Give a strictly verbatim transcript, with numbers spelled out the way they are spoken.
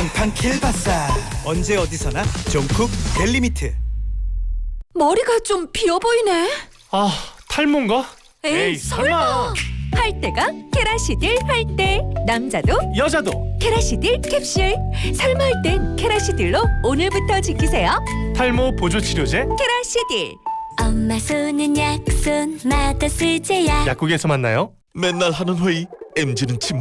팡팡 킬바사. 언제 어디서나 종쿡 델리미트. 머리가 좀 비어 보이네. 아, 탈모인가? 에이, 에이, 설마. 할 때가 케라시딜 할 때. 남자도 여자도 케라시딜 캡슐. 설마 할 땐 케라시딜로 오늘부터 지키세요. 탈모 보조 치료제 케라시딜. 엄마 손은 약손 마더 쓰제야. 약국에서 만나요. 맨날 하는 회의 엠지는 침